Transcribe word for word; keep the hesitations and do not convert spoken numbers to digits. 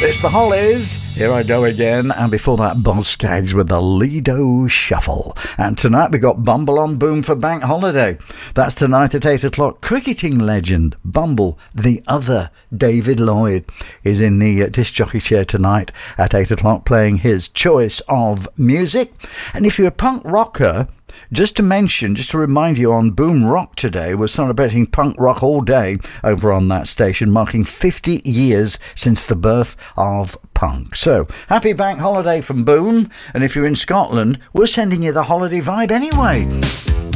It's the Hollies, Here I Go Again, and before that, Boz Scaggs with the Lido Shuffle. And tonight we got Bumble on Boom for Bank Holiday. That's tonight at eight o'clock. Cricketing legend Bumble, the other David Lloyd, is in the uh, disc jockey chair tonight at eight o'clock playing his choice of music. And if you're a punk rocker, just to mention, just to remind you, on Boom Rock today, we're celebrating punk rock all day over on that station, marking fifty years since the birth of punk. So, happy bank holiday from Boom, and if you're in Scotland, we're sending you the holiday vibe anyway.